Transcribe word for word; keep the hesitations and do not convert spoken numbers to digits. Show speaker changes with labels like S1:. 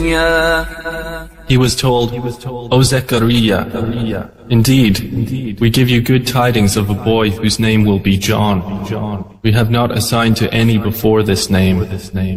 S1: He was told, O Zechariah, indeed, we give you good tidings of a boy whose name will be John. We have not assigned to any before this name.